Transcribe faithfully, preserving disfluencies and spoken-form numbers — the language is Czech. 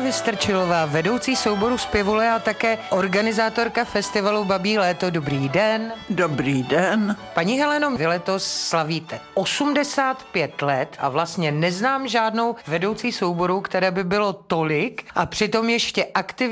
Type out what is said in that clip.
Vystrčilová, vedoucí souboru Zpěvule a také organizátorka festivalu Babí léto. Dobrý den. Dobrý den. Paní Heleno, vy letos slavíte osmdesát pět let a vlastně neznám žádnou vedoucí souboru, které by bylo tolik a přitom ještě aktivně